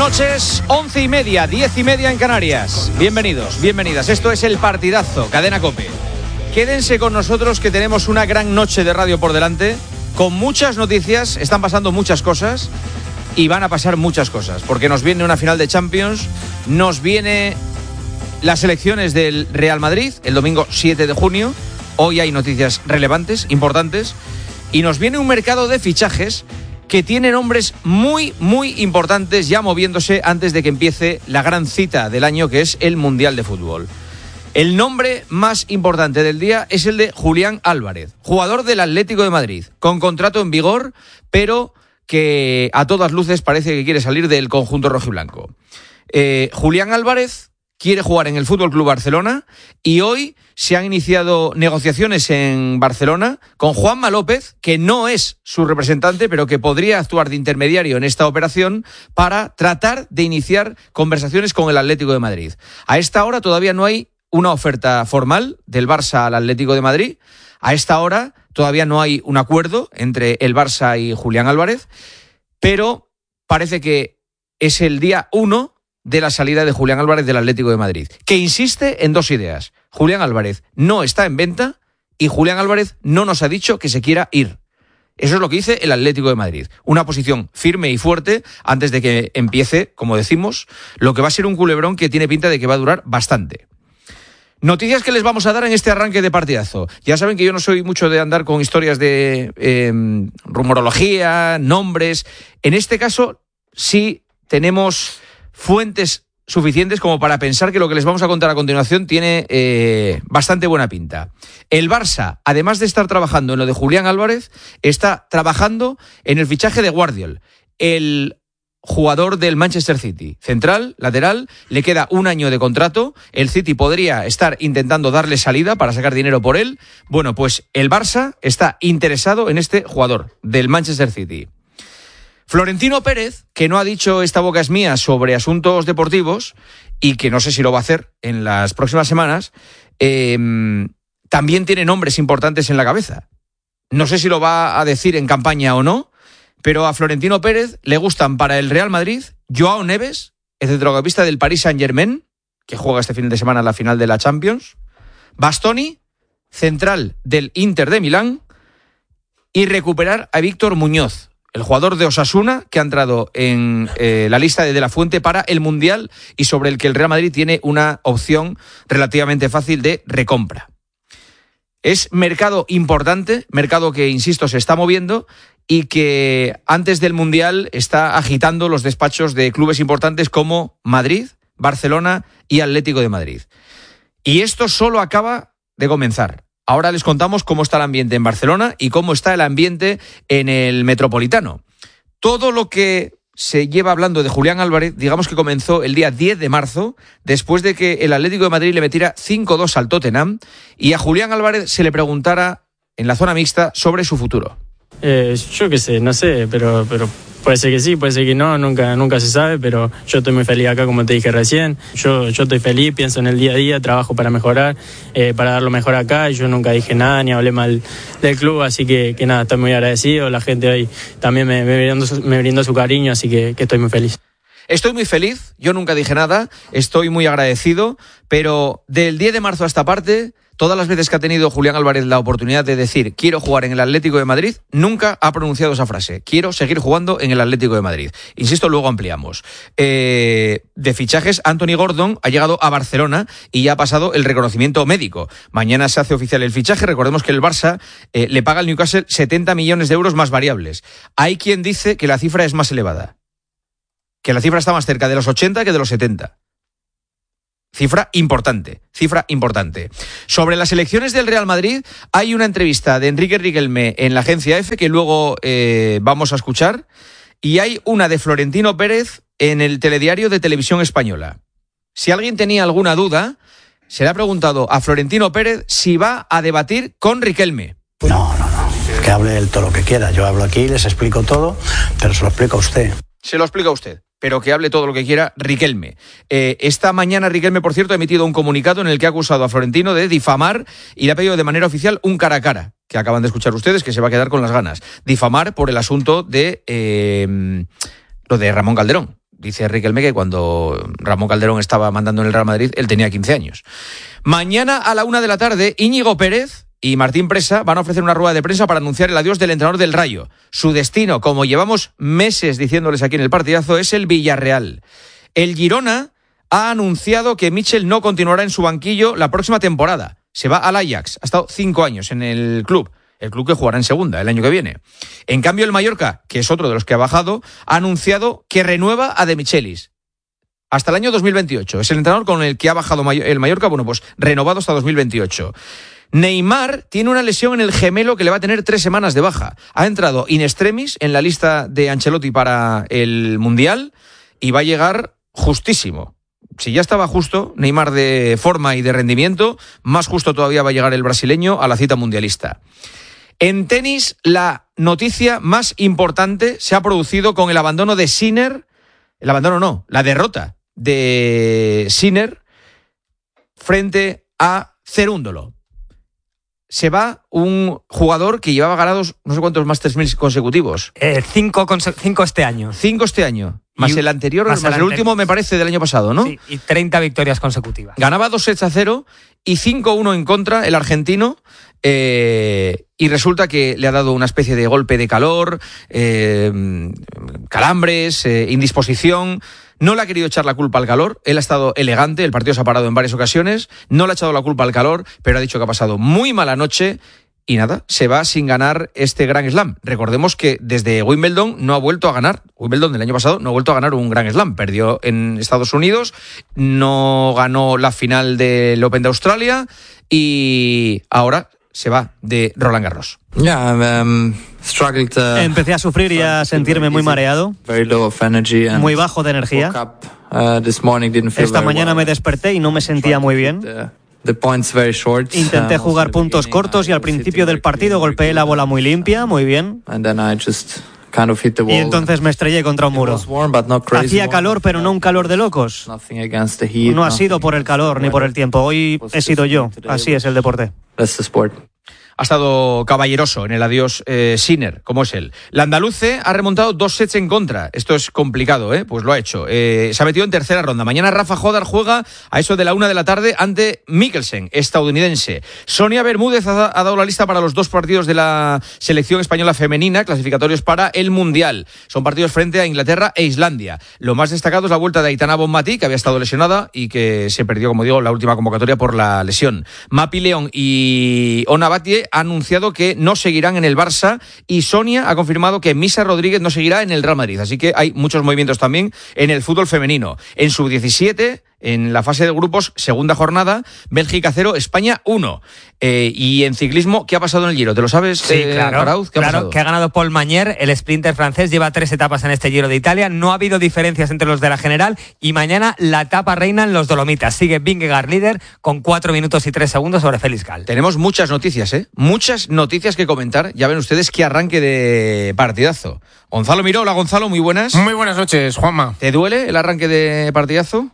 noches, 11:30, 10:30 en Canarias. Bienvenidos, bienvenidas. Esto es El Partidazo, Cadena COPE. Quédense con nosotros que tenemos una gran noche de radio por delante, con muchas noticias, están pasando muchas cosas y van a pasar muchas cosas, porque nos viene una final de Champions, nos viene las elecciones del Real Madrid el domingo 7 de junio, hoy hay noticias relevantes, importantes, y nos viene un mercado de fichajes que tiene nombres muy, muy importantes ya moviéndose antes de que empiece la gran cita del año, que es el Mundial de Fútbol. El nombre más importante del día es el de Julián Álvarez, jugador del Atlético de Madrid, con contrato en vigor, pero que a todas luces parece que quiere salir del conjunto rojiblanco. Julián Álvarez quiere jugar en el FC Barcelona y hoy se han iniciado negociaciones en Barcelona con Juanma López, que no es su representante, pero que podría actuar de intermediario en esta operación para tratar de iniciar conversaciones con el Atlético de Madrid. A esta hora todavía no hay una oferta formal del Barça al Atlético de Madrid. A esta hora todavía no hay un acuerdo entre el Barça y Julián Álvarez, pero parece que es el día 1 de la salida de Julián Álvarez del Atlético de Madrid, que insiste en dos ideas. Julián Álvarez no está en venta y Julián Álvarez no nos ha dicho que se quiera ir. Eso es lo que dice el Atlético de Madrid. Una posición firme y fuerte antes de que empiece, como decimos, lo que va a ser un culebrón que tiene pinta de que va a durar bastante. Noticias que les vamos a dar en este arranque de partidazo. Ya saben que yo no soy mucho de andar con historias de rumorología, nombres. En este caso sí tenemos fuentes suficientes como para pensar que lo que les vamos a contar a continuación tiene bastante buena pinta. El Barça, además de estar trabajando en lo de Julián Álvarez, está trabajando en el fichaje de Guardiol, el jugador del Manchester City. Central, lateral, le queda un año de contrato. El City podría estar intentando darle salida para sacar dinero por él. Bueno, pues el Barça está interesado en este jugador del Manchester City. Florentino Pérez, que no ha dicho esta boca es mía sobre asuntos deportivos y que no sé si lo va a hacer en las próximas semanas, también tiene nombres importantes en la cabeza. No sé si lo va a decir en campaña o no, pero a Florentino Pérez le gustan para el Real Madrid Joao Neves, el centrocampista del Paris Saint-Germain, que juega este fin de semana la final de la Champions, Bastoni, central del Inter de Milán, y recuperar a Víctor Muñoz, el jugador de Osasuna, que ha entrado en la lista de la Fuente para el Mundial y sobre el que el Real Madrid tiene una opción relativamente fácil de recompra. Es mercado importante, mercado que, insisto, se está moviendo y que antes del Mundial está agitando los despachos de clubes importantes como Madrid, Barcelona y Atlético de Madrid. Y esto solo acaba de comenzar. Ahora les contamos cómo está el ambiente en Barcelona y cómo está el ambiente en el Metropolitano. Todo lo que se lleva hablando de Julián Álvarez, digamos que comenzó el día 10 de marzo, después de que el Atlético de Madrid le metiera 5-2 al Tottenham y a Julián Álvarez se le preguntara en la zona mixta sobre su futuro. Yo qué sé, no sé, pero puede ser que sí, puede ser que no, nunca se sabe, pero yo estoy muy feliz acá, como te dije recién. Yo estoy feliz, pienso en el día a día, trabajo para mejorar, para dar lo mejor acá, y yo nunca dije nada ni hablé mal del club, así que nada, estoy muy agradecido. La gente hoy también me brindó su cariño, así que estoy muy feliz. Estoy muy feliz, yo nunca dije nada, estoy muy agradecido, pero del 10 de marzo a esta parte, todas las veces que ha tenido Julián Álvarez la oportunidad de decir quiero jugar en el Atlético de Madrid, nunca ha pronunciado esa frase. Quiero seguir jugando en el Atlético de Madrid. Insisto, luego ampliamos. De fichajes, Anthony Gordon ha llegado a Barcelona y ya ha pasado el reconocimiento médico. Mañana se hace oficial el fichaje. Recordemos que el Barça le paga al Newcastle 70 millones de euros más variables. Hay quien dice que la cifra es más elevada, que la cifra está más cerca de los 80 que de los 70. Cifra importante. Sobre las elecciones del Real Madrid, hay una entrevista de Enrique Riquelme en la agencia EFE que luego vamos a escuchar, y hay una de Florentino Pérez en el telediario de Televisión Española. Si alguien tenía alguna duda, se le ha preguntado a Florentino Pérez si va a debatir con Riquelme. No. Que hable él todo lo que quiera. Yo hablo aquí, les explico todo, pero se lo explico a usted. Se lo explica a usted, pero que hable todo lo que quiera Riquelme. Esta mañana Riquelme, por cierto, ha emitido un comunicado en el que ha acusado a Florentino de difamar y le ha pedido de manera oficial un cara a cara, que acaban de escuchar ustedes, que se va a quedar con las ganas. Difamar por el asunto de lo de Ramón Calderón, Dice Riquelme que cuando Ramón Calderón estaba mandando en el Real Madrid, él tenía 15 años. Mañana a la 1 de la tarde, Íñigo Pérez y Martín Presa van a ofrecer una rueda de prensa para anunciar el adiós del entrenador del Rayo. Su destino, como llevamos meses diciéndoles aquí en el partidazo, es el Villarreal. El Girona ha anunciado que Michel no continuará en su banquillo la próxima temporada. Se va al Ajax. Ha estado 5 años en el club que jugará en segunda el año que viene. En cambio, el Mallorca, que es otro de los que ha bajado, ha anunciado que renueva a De Michelis hasta el año 2028. Es el entrenador con el que ha bajado el Mallorca, bueno, pues renovado hasta 2028. Neymar tiene una lesión en el gemelo que le va a tener 3 semanas de baja. Ha entrado in extremis en la lista de Ancelotti para el Mundial y va a llegar justísimo. Si ya estaba justo Neymar de forma y de rendimiento, más justo todavía va a llegar el brasileño a la cita mundialista. En tenis, la noticia más importante se ha producido con el abandono de Sinner. La derrota de Sinner frente a Cerúndolo. Se va un jugador que llevaba ganados no sé cuántos Masters 1000 consecutivos. 5 este año. 5 este año. Más el anterior, más el último me parece del año pasado, ¿no? Sí, y 30 victorias consecutivas. Ganaba 2-0 y 5-1 en contra el argentino. Y resulta que le ha dado una especie de golpe de calor, calambres, indisposición. No le ha querido echar la culpa al calor, él ha estado elegante, el partido se ha parado en varias ocasiones, no le ha echado la culpa al calor, pero ha dicho que ha pasado muy mala noche y nada, se va sin ganar este Grand Slam. Recordemos que desde Wimbledon no ha vuelto a ganar, Wimbledon del año pasado no ha vuelto a ganar un Grand Slam, perdió en Estados Unidos, no ganó la final del Open de Australia y ahora se va de Roland Garros. Empecé a sufrir y a sentirme muy mareado, muy bajo de energía. Esta mañana me desperté y no me sentía muy bien. Intenté jugar puntos cortos y al principio del partido golpeé la bola muy limpia, muy bien. Y entonces me estrellé contra un muro. Hacía calor, pero no un calor de locos. No ha sido por el calor ni por el tiempo. Hoy he sido yo. Así es el deporte. Ha estado caballeroso en el adiós Sinner, como es él. La andaluce ha remontado 2 sets en contra. Esto es complicado, pues lo ha hecho. Se ha metido en tercera ronda. Mañana Rafa Jodar juega a eso de la 1 de la tarde ante Mikkelsen, estadounidense. Sonia Bermúdez ha dado la lista para los 2 partidos de la selección española femenina, clasificatorios para el Mundial. Son partidos frente a Inglaterra e Islandia. Lo más destacado es la vuelta de Aitana Bonmatí, que había estado lesionada y que se perdió, como digo, la última convocatoria por la lesión. Mapi León y Ona Batlle ha anunciado que no seguirán en el Barça y Sonia ha confirmado que Misa Rodríguez no seguirá en el Real Madrid. Así que hay muchos movimientos también en el fútbol femenino. En sub-17, en la fase de grupos, segunda jornada, Bélgica 0, España 1. Y en ciclismo, ¿qué ha pasado en el Giro? ¿Te lo sabes, sí, claro, Arauz? ¿Qué ha pasado? Que ha ganado Paul Magnier, el sprinter francés, lleva 3 etapas en este Giro de Italia, no ha habido diferencias entre los de la general y mañana la etapa reina en los Dolomitas. Sigue Vingegaard líder con 4 minutos y 3 segundos sobre Félix Gall. Tenemos muchas noticias, muchas noticias que comentar. Ya ven ustedes qué arranque de partidazo. Gonzalo Miró, hola Gonzalo, muy buenas. Muy buenas noches, Juanma. ¿Te duele el arranque de partidazo?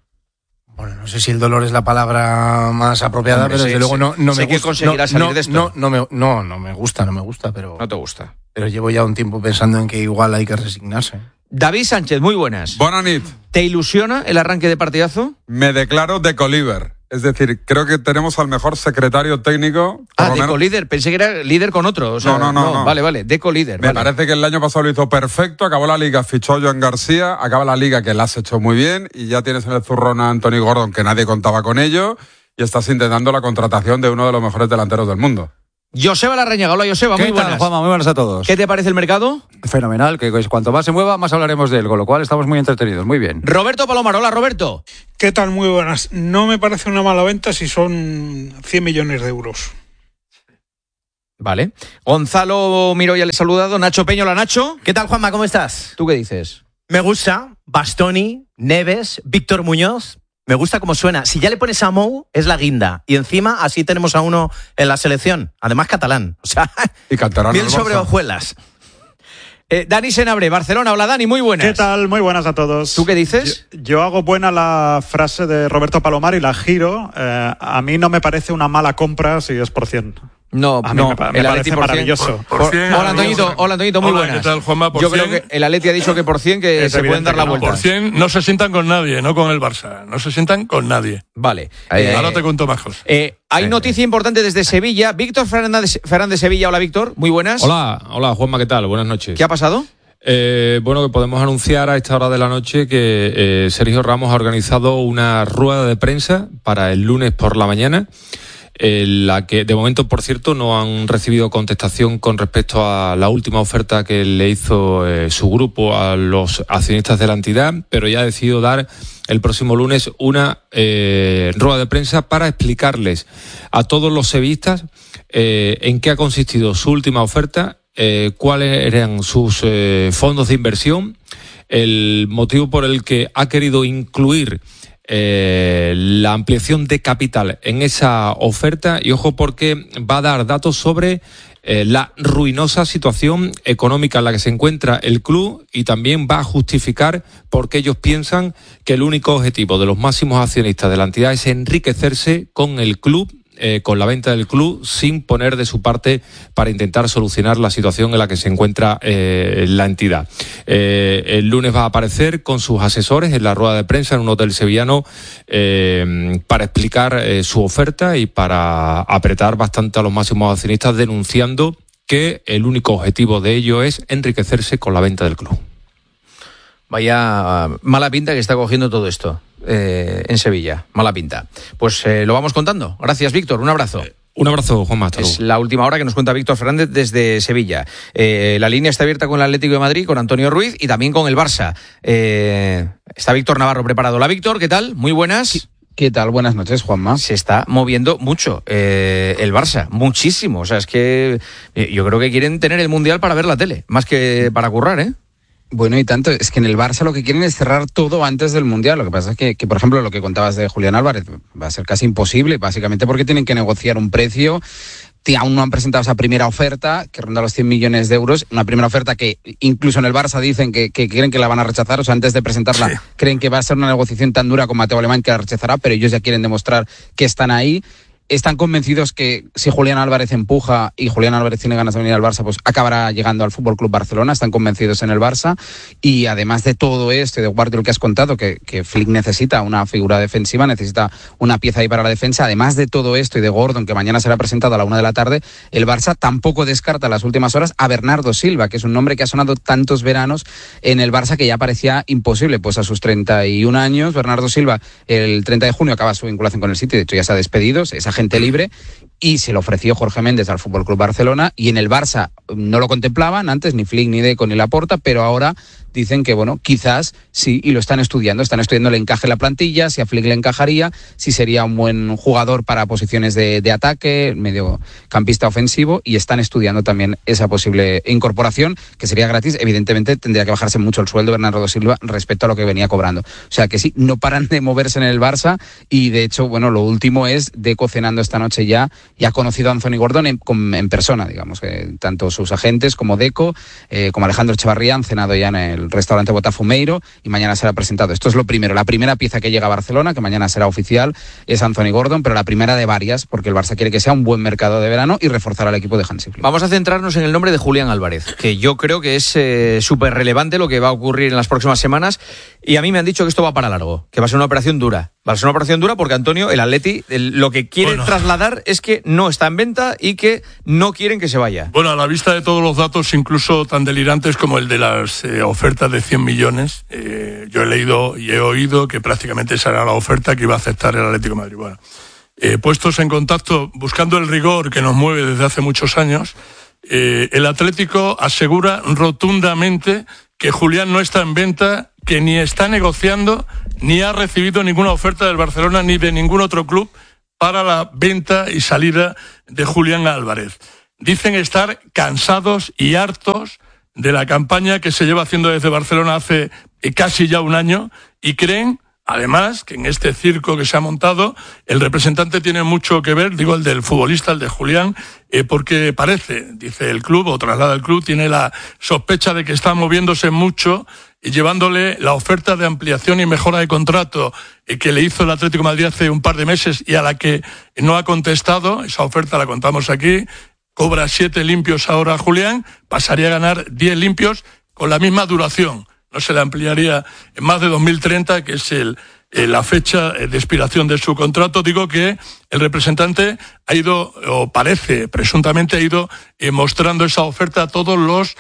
Bueno, no sé si el dolor es la palabra más apropiada, pero desde luego no me gusta. Sé que conseguirás salir de esto. No me gusta, pero... No te gusta. Pero llevo ya un tiempo pensando en que igual hay que resignarse. David Sánchez, muy buenas. Buenas noches. ¿Te ilusiona el arranque de partidazo? Me declaro decolíder. Es decir, creo que tenemos al mejor secretario técnico. Decolíder. Pensé que era líder con otro. O sea, no. Vale. Decolíder. Me parece que el año pasado lo hizo perfecto. Acabó la liga, fichó a Joan García. Acaba la liga, que la has hecho muy bien. Y ya tienes en el zurrón a Anthony Gordon, que nadie contaba con ello. Y estás intentando la contratación de uno de los mejores delanteros del mundo. Joseba Larrañaga, hola Joseba, muy buenas. ¿Qué tal, Juanma? Muy buenas a todos. ¿Qué te parece el mercado? Fenomenal, que cuanto más se mueva, más hablaremos de él, con lo cual estamos muy entretenidos, muy bien. Roberto Palomar, hola Roberto. ¿Qué tal? Muy buenas. No me parece una mala venta si son 100 millones de euros. Vale. Gonzalo Miró ya le he saludado. Nacho Peña, hola Nacho. ¿Qué tal, Juanma? ¿Cómo estás? ¿Tú qué dices? Me gusta Bastoni, Neves, Víctor Muñoz. Me gusta cómo suena. Si ya le pones a Mou, es la guinda. Y encima, así tenemos a uno en la selección. Además, catalán. O sea, y cantarán miel sobre hojuelas. Dani Senabre, Barcelona. Hola, Dani, muy buenas. ¿Qué tal? Muy buenas a todos. ¿Tú qué dices? Yo hago buena la frase de Roberto Palomar y la giro. A mí no me parece una mala compra si es por 100. No, me parece maravilloso. Hola, Antoñito, muy buenas. ¿Qué tal, Juanma? Yo creo que el Atleti ha dicho que por 100 que se pueden dar la vuelta. Por 100 no se sientan con nadie, no con el Barça. No se sientan con nadie. Vale. Ahora te cuento más cosas. Hay noticia importante desde Sevilla. Víctor Fernández Sevilla. Hola, Víctor. Muy buenas. Hola, Juanma, ¿qué tal? Buenas noches. ¿Qué ha pasado? Bueno, que podemos anunciar a esta hora de la noche que Sergio Ramos ha organizado una rueda de prensa para el lunes por la mañana, en la que de momento, por cierto, no han recibido contestación con respecto a la última oferta que le hizo su grupo a los accionistas de la entidad, pero ya ha decidido dar el próximo lunes una rueda de prensa para explicarles a todos los sevillistas en qué ha consistido su última oferta, cuáles eran sus fondos de inversión, el motivo por el que ha querido incluir la ampliación de capital en esa oferta, y ojo porque va a dar datos sobre la ruinosa situación económica en la que se encuentra el club, y también va a justificar por qué ellos piensan que el único objetivo de los máximos accionistas de la entidad es enriquecerse con el club, con la venta del club, sin poner de su parte para intentar solucionar la situación en la que se encuentra la entidad. El lunes va a aparecer con sus asesores en la rueda de prensa en un hotel sevillano para explicar su oferta y para apretar bastante a los máximos accionistas, denunciando que el único objetivo de ello es enriquecerse con la venta del club. Vaya mala pinta que está cogiendo todo esto en Sevilla. Mala pinta. Pues lo vamos contando. Gracias, Víctor. Un abrazo. Un abrazo, Juanma. Es la última hora que nos cuenta Víctor Fernández desde Sevilla. La línea está abierta con el Atlético de Madrid, con Antonio Ruiz y también con el Barça. Está Víctor Navarro preparado. Hola, Víctor. ¿Qué tal? Muy buenas. ¿Qué tal? Buenas noches, Juanma. Se está moviendo mucho el Barça, muchísimo. O sea, es que yo creo que quieren tener el Mundial para ver la tele, más que para currar, ¿eh? Bueno, y tanto, es que en el Barça lo que quieren es cerrar todo antes del Mundial. Lo que pasa es que, por ejemplo, lo que contabas de Julián Álvarez va a ser casi imposible, básicamente porque tienen que negociar un precio. Aún no han presentado esa primera oferta que ronda los 100 millones de euros, una primera oferta que incluso en el Barça dicen que creen que la van a rechazar, o sea, antes de presentarla creen que va a ser una negociación tan dura con Mateo Alemán que la rechazará, pero ellos ya quieren demostrar que están ahí. Están convencidos que si Julián Álvarez empuja y Julián Álvarez tiene ganas de venir al Barça, pues acabará llegando al FC Barcelona. Están convencidos en el Barça. Y además de todo esto, y de guardar lo que has contado, que Flick necesita una figura defensiva, necesita una pieza ahí para la defensa. Además de todo esto y de Gordon, que mañana será presentado a la 1 p.m, el Barça tampoco descarta en las últimas horas a Bernardo Silva, que es un nombre que ha sonado tantos veranos en el Barça que ya parecía imposible. Pues a sus 31 años, Bernardo Silva, el 30 de junio acaba su vinculación con el City. De hecho, ya se ha despedido. Esa gente libre, y se lo ofreció Jorge Méndez al FC Barcelona, y en el Barça no lo contemplaban antes ni Flick, ni Deco, ni Laporta, pero ahora dicen que, bueno, quizás sí, y lo están estudiando el encaje en la plantilla, si a Flick le encajaría, si sería un buen jugador para posiciones de ataque, mediocampista ofensivo, y están estudiando también esa posible incorporación, que sería gratis. Evidentemente tendría que bajarse mucho el sueldo Bernardo Silva respecto a lo que venía cobrando. O sea que sí, no paran de moverse en el Barça, y de hecho, bueno, lo último es Deco cenando esta noche ya, y ha conocido a Anthony Gordon en persona, digamos, que tanto sus agentes como Deco, como Alejandro Echevarría han cenado ya en el restaurante Botafumeiro, y mañana será presentado. Esto es lo primero. La primera pieza que llega a Barcelona, que mañana será oficial, es Anthony Gordon, pero la primera de varias, porque el Barça quiere que sea un buen mercado de verano y reforzar al equipo de Hansi Flick. Vamos a centrarnos en el nombre de Julián Álvarez, que yo creo que es súper relevante lo que va a ocurrir en las próximas semanas, y a mí me han dicho que esto va para largo, que va a ser una operación dura. Va a ser una operación dura porque Antonio, el Atleti, lo que quiere trasladar es que no está en venta y que no quieren que se vaya. Bueno, a la vista de todos los datos, incluso tan delirantes como el de las ofertas de 100 millones, yo he leído y he oído que prácticamente esa era la oferta que iba a aceptar el Atlético de Madrid. Bueno, puestos en contacto, buscando el rigor que nos mueve desde hace muchos años, el Atlético asegura rotundamente que Julián no está en venta, que ni está negociando, ni ha recibido ninguna oferta del Barcelona ni de ningún otro club para la venta y salida de Julián Álvarez. Dicen estar cansados y hartos de la campaña que se lleva haciendo desde Barcelona hace casi ya un año, y creen, además, que en este circo que se ha montado, el representante tiene mucho que ver, digo el del futbolista, el de Julián, porque parece, dice el club, o traslada el club, tiene la sospecha de que está moviéndose mucho y llevándole la oferta de ampliación y mejora de contrato que le hizo el Atlético de Madrid hace un par de meses y a la que no ha contestado, esa oferta la contamos aquí, cobra 7 limpios ahora Julián, pasaría a ganar 10 limpios con la misma duración. No se le ampliaría en más de 2030, que es la fecha de expiración de su contrato. Digo que el representante ha ido, o parece, presuntamente ha ido mostrando esa oferta a todos los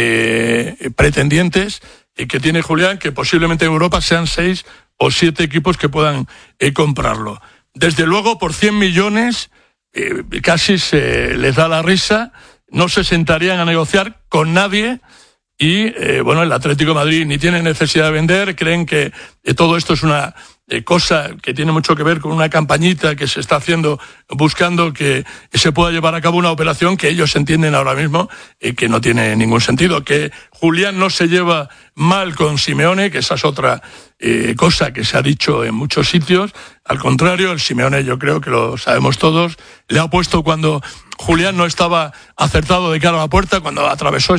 pretendientes que tiene Julián, que posiblemente en Europa sean 6 o 7 equipos que puedan comprarlo. Desde luego, por 100 millones, casi se les da la risa, no se sentarían a negociar con nadie. Y, el Atlético de Madrid ni tiene necesidad de vender, creen que todo esto es una cosa que tiene mucho que ver con una campañita que se está haciendo buscando que se pueda llevar a cabo una operación que ellos entienden ahora mismo que no tiene ningún sentido. Que Julián no se lleva mal con Simeone, que esa es otra cosa que se ha dicho en muchos sitios. Al contrario, el Simeone, yo creo que lo sabemos todos, le ha puesto cuando Julián no estaba acertado de cara a la puerta, cuando atravesó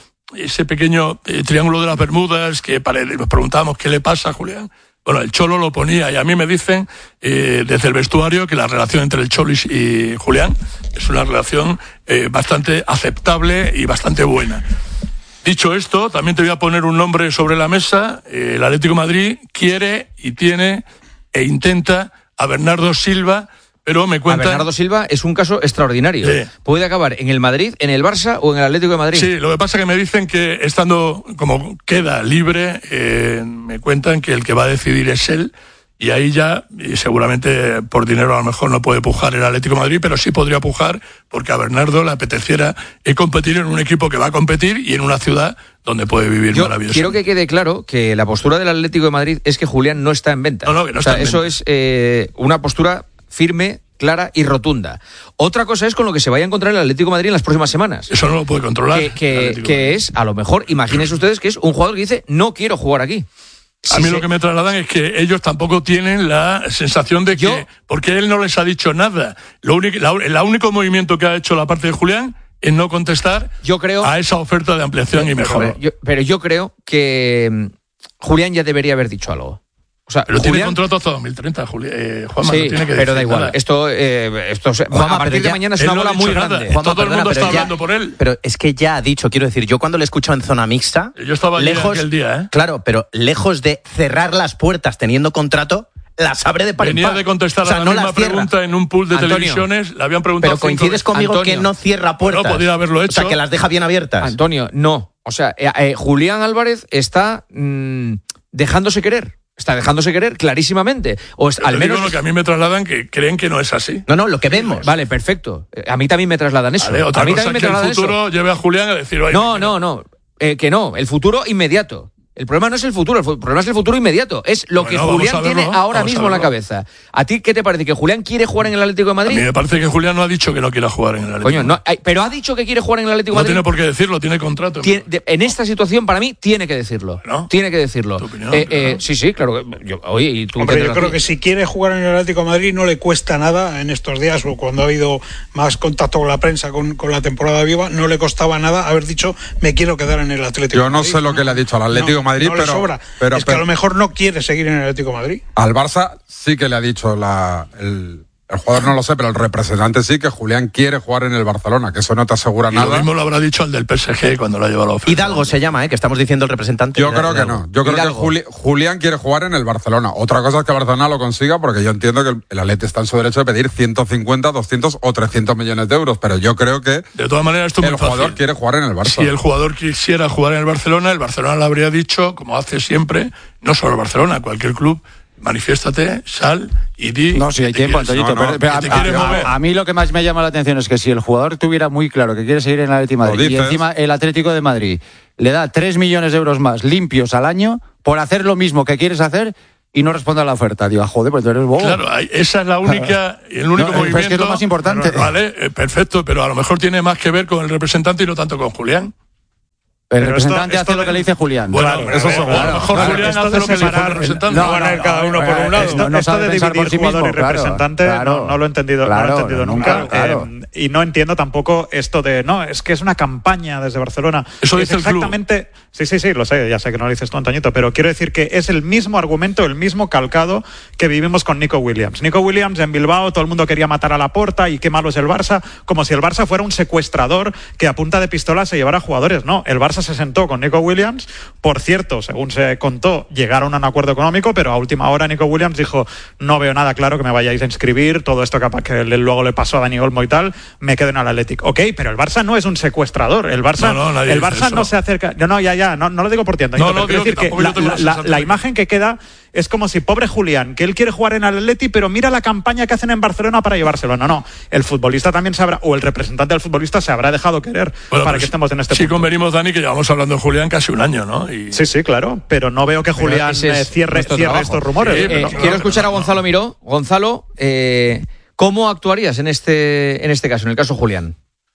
ese pequeño triángulo de las Bermudas, que nos preguntábamos qué le pasa a Julián. Bueno, el Cholo lo ponía, y a mí me dicen desde el vestuario que la relación entre el Cholo y Julián es una relación bastante aceptable y bastante buena. Dicho esto, también te voy a poner un nombre sobre la mesa. El Atlético de Madrid quiere y tiene e intenta a Bernardo Silva, pero me cuentan... Bernardo Silva es un caso extraordinario. Sí. Puede acabar en el Madrid, en el Barça o en el Atlético de Madrid. Sí, lo que pasa es que me dicen que estando como queda libre, me cuentan que el que va a decidir es él, y ahí ya, y seguramente por dinero a lo mejor no puede pujar el Atlético de Madrid, pero sí podría pujar porque a Bernardo le apeteciera competir en un equipo que va a competir y en una ciudad donde puede vivir maravilloso. Quiero que quede claro que la postura del Atlético de Madrid es que Julián no está en venta. No, que no está en venta. Eso es una postura firme, clara y rotunda. Otra cosa es con lo que se vaya a encontrar el Atlético de Madrid en las próximas semanas. Eso no lo puede controlar. Que es, a lo mejor, imagínense ustedes que es un jugador que dice, no quiero jugar aquí. A mí lo que me trasladan es que ellos tampoco tienen la sensación de que... porque él no les ha dicho nada. El único movimiento que ha hecho la parte de Julián es no contestar a esa oferta de ampliación y mejora. Pero yo creo que Julián ya debería haber dicho algo. O sea, pero Julián tiene contrato hasta 2030, Juanma, sí, no tiene que pero da igual. Nada. Esto Juanma, a partir de mañana es una bola muy grande. Juanma, todo el mundo está hablando por él. Pero es que ya ha dicho, quiero decir, yo cuando le escucho en zona mixta... Yo estaba lejos aquel día, Claro, pero lejos de cerrar las puertas teniendo contrato, las abre de par en par. Venía de contestar a la misma pregunta en un pool de televisiones, le habían preguntado... Pero coincides conmigo, Antonio, que no cierra puertas. No, podría haberlo hecho. O sea, que las deja bien abiertas. Antonio, no. O sea, Julián Álvarez está dejándose querer. Está dejándose querer clarísimamente. Al menos lo que a mí me trasladan que creen que no es así. No, lo que vemos. Vale, perfecto. A mí también me trasladan eso. Vale, otra a mí cosa también es me que el futuro eso. lleve a Julián a decir... No. Que no. El futuro inmediato. El problema no es el futuro, el problema es el futuro inmediato. Es lo que Julián tiene ahora mismo en la cabeza. ¿A ti qué te parece? ¿Que Julián quiere jugar en el Atlético de Madrid? A mí me parece que Julián no ha dicho que no quiera jugar en el Atlético. Coño, no, pero ha dicho que quiere jugar en el Atlético de Madrid. No tiene por qué decirlo, tiene contrato. En esta situación, para mí, tiene que decirlo. ¿No? Tiene que decirlo. ¿Tu opinión, claro? Sí, claro. Oye, ¿y tú? Hombre, yo creo que si quiere jugar en el Atlético de Madrid no le cuesta nada en estos días, o cuando ha habido más contacto con la prensa, con la temporada viva, no le costaba nada haber dicho, me quiero quedar en el Atlético de Madrid. Yo no sé lo que le ha dicho al Atlético de Madrid, pero... sobra. Es que a lo mejor no quiere seguir en el Atlético de Madrid. Al Barça sí que le ha dicho el jugador, no lo sé, pero el representante sí, que Julián quiere jugar en el Barcelona, que eso no te asegura nada. Lo mismo lo habrá dicho el del PSG cuando lo ha llevado a la oferta. Hidalgo se llama, que estamos diciendo el representante. Yo creo que no. Yo creo que Julián quiere jugar en el Barcelona. Otra cosa es que Barcelona lo consiga, porque yo entiendo que el Atleti está en su derecho de pedir 150, 200 o 300 millones de euros, pero yo creo que de todas maneras esto el jugador quiere jugar en el Barça. Si el jugador quisiera jugar en el Barcelona le habría dicho, como hace siempre, no solo el Barcelona, cualquier club, manifiéstate, sal y di... No, si hay tiempo, Antonito. A mí lo que más me llama la atención es que si el jugador tuviera muy claro que quiere seguir en el Atlético de Madrid y encima el Atlético de Madrid le da 3 millones de euros más limpios al año por hacer lo mismo que quieres hacer y no responde a la oferta. Digo, joder, pues tú eres bobo. Claro, esa es la única, el único movimiento... Es que es lo más importante. Vale, perfecto, pero a lo mejor tiene más que ver con el representante y no tanto con Julián. El representante hace lo que le dice Julián. Bueno, claro, eso seguro. A lo mejor Julián hace lo que le dice el representante. No van a ir cada uno por un lado. Esto de dividir jugador y representante no lo he entendido, nunca. Y no entiendo tampoco esto de, no, es que es una campaña desde Barcelona. Eso dice exactamente, el club. Sí, lo sé, ya sé que no lo dices tú, Antoñito, pero quiero decir que es el mismo argumento, el mismo calcado que vivimos con Nico Williams. Nico Williams en Bilbao, todo el mundo quería matar a Laporta y qué malo es el Barça, como si el Barça fuera un secuestrador que a punta de pistola se llevara jugadores. No, el Barça se sentó con Nico Williams, por cierto, según se contó, llegaron a un acuerdo económico, pero a última hora Nico Williams dijo, no veo nada claro que me vayáis a inscribir, todo esto capaz que luego le pasó a Dani Olmo y tal, me quedo en el Athletic. Ok, pero el Barça no es un secuestrador, el Barça no se acerca, no lo digo por ti, Antonio, pero quiero decir que la imagen que queda es como si pobre Julián, que él quiere jugar en el Atleti, pero mira la campaña que hacen en Barcelona para llevárselo. No, el futbolista también se habrá, o el representante del futbolista se habrá dejado querer para que estemos en este punto. Sí, convenimos, Dani, que llevamos hablando de Julián casi un año, ¿no? Sí, claro, pero no veo que Julián cierre estos rumores. Quiero escuchar a Gonzalo Miró. Gonzalo, ¿cómo actuarías en este caso, en el caso Julián?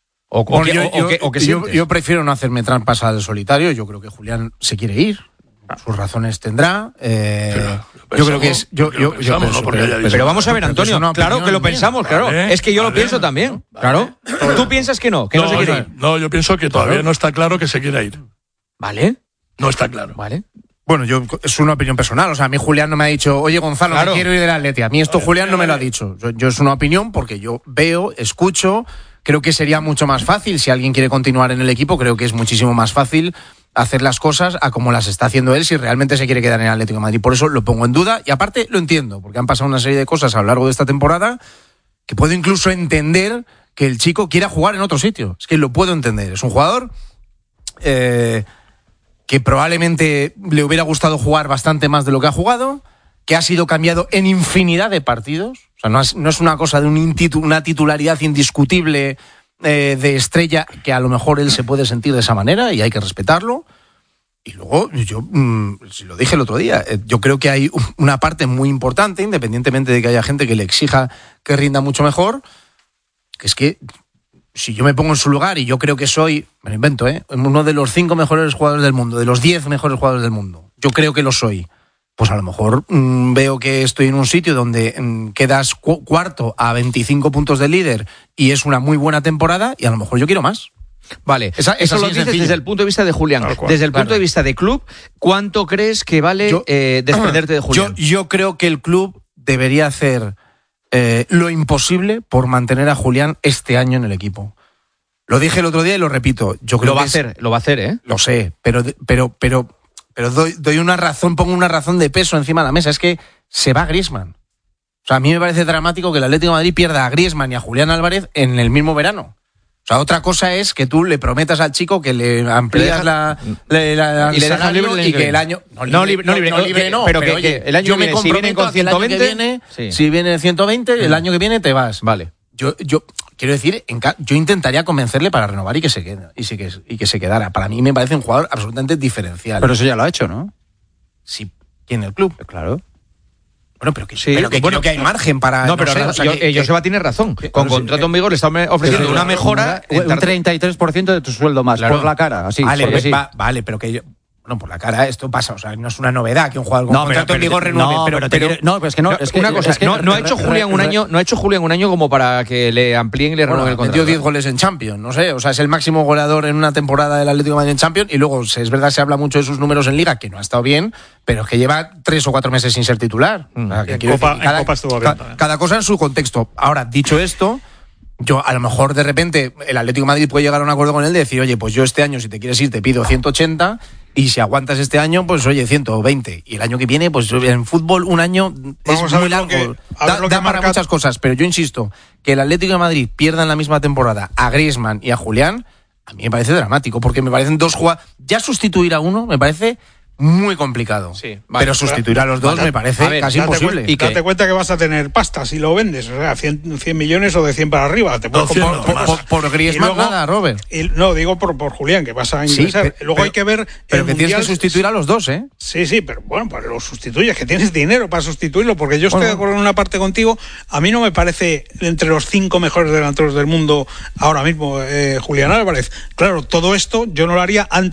Yo prefiero no hacerme trampas al solitario. Yo creo que Julián se quiere ir. Sus razones tendrá. Yo creo que es. Pero vamos a ver, Antonio. Claro que lo pensamos, claro. Es que yo lo pienso también. Claro. ¿Tú piensas que no se quiere ir? No, yo pienso que todavía no está claro que se quiera ir. ¿Vale? No está claro. Vale. Bueno, es una opinión personal. O sea, a mí Julián no me ha dicho, oye, Gonzalo, me quiero ir del Atleti. A mí esto Julián no me lo ha dicho. Yo es una opinión porque yo veo, escucho. Creo que sería mucho más fácil. Si alguien quiere continuar en el equipo, creo que es muchísimo más fácil hacer las cosas a como las está haciendo él si realmente se quiere quedar en el Atlético de Madrid. Por eso lo pongo en duda y aparte lo entiendo, porque han pasado una serie de cosas a lo largo de esta temporada que puedo incluso entender que el chico quiera jugar en otro sitio. Es que lo puedo entender. Es un jugador que probablemente le hubiera gustado jugar bastante más de lo que ha jugado, que ha sido cambiado en infinidad de partidos. O sea, no es una cosa de una titularidad indiscutible de estrella, que a lo mejor él se puede sentir de esa manera y hay que respetarlo. Y luego, yo lo dije el otro día, yo creo que hay una parte muy importante, independientemente de que haya gente que le exija que rinda mucho mejor, que es que si yo me pongo en su lugar y yo creo que soy, me lo invento, uno de los 5 mejores jugadores del mundo, de los 10 mejores jugadores del mundo, yo creo que lo soy. Pues a lo mejor veo que estoy en un sitio donde quedas cuarto a 25 puntos de líder y es una muy buena temporada y a lo mejor yo quiero más. Vale, eso lo dices desde el punto de vista de Julián. Desde el punto de vista de club, ¿cuánto crees que vale desprenderte de Julián? Yo creo que el club debería hacer lo imposible por mantener a Julián este año en el equipo. Lo dije el otro día y lo repito. Yo creo lo va a hacer, ¿eh? Lo sé, pero doy una razón, pongo una razón de peso encima de la mesa. Es que se va Griezmann. O sea, a mí me parece dramático que el Atlético de Madrid pierda a Griezmann y a Julián Álvarez en el mismo verano. O sea, otra cosa es que tú le prometas al chico que le amplías y le dejas libre y que el año no libre, pero que el año yo me comprometo con 120, si viene 120, el año que viene te vas. Vale. Yo quiero decir, yo intentaría convencerle para renovar y que se quede y que se quedara. Para mí me parece un jugador absolutamente diferencial. Pero eso ya lo ha hecho, ¿no? Sí, en el club. Claro. Bueno, pero creo que hay margen para... No, pero Joseba tiene razón. Con contrato en vigor le está ofreciendo una mejora... Un 33% de tu sueldo más, por la cara. Así, vale, pero que... Bueno, por la cara esto pasa, o sea, no es una novedad que un jugador con contrato en vigor renueve, no ha hecho Julián un año como para que le amplíen y le renueven el contrato. Metió 10 goles en Champions, no sé, o sea, es el máximo goleador en una temporada del Atlético de Madrid en Champions y luego es verdad se habla mucho de sus números en Liga, que no ha estado bien, pero es que lleva 3 o 4 meses sin ser titular. En Copa estuvo bien. Cada cosa en su contexto. Ahora, dicho esto, yo a lo mejor de repente el Atlético de Madrid puede llegar a un acuerdo con él de decir, oye, pues yo este año si te quieres ir te pido 180 y si aguantas este año, pues oye, 120. Y el año que viene, pues en fútbol un año es muy largo. Da para muchas cosas, pero yo insisto, que el Atlético de Madrid pierda en la misma temporada a Griezmann y a Julián, a mí me parece dramático, porque me parecen dos jugadores. Ya sustituir a uno me parece muy complicado. Sí, pero sustituir a los dos me parece casi imposible. Y date cuenta que vas a tener pasta si lo vendes, o sea, 100 millones o de 100 para arriba. Te puedes por Griezmann nada, Robert. No, digo por Julián, que vas a ingresar. Luego hay que ver... Pero que tienes que sustituir a los dos, ¿eh? Sí, pero bueno, para los sustituyes, que tienes dinero para sustituirlo, porque yo estoy de acuerdo en una parte contigo. A mí no me parece entre los 5 mejores delanteros del mundo ahora mismo Julián Álvarez. Claro, todo esto yo no lo haría antes